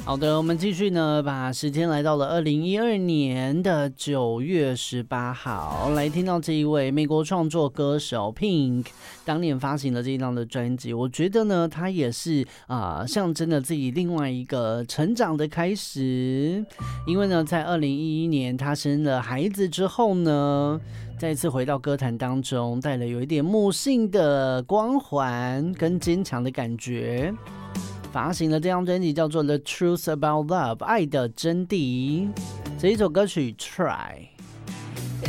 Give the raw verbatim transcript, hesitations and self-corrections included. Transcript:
好的，我们继续呢，把时间来到了二零一二年的九月十八号，来听到这一位美国创作歌手 Pink 当年发行了这一张的专辑。我觉得呢，他也是啊、呃，象征了自己另外一个成长的开始。因为呢，在二零一一年他生了孩子之后呢，再次回到歌坛当中，带了有一点木性的光环跟坚强的感觉。发行了这张专辑叫做《The Truth About Love》，爱的真谛。这一首歌曲《Try》。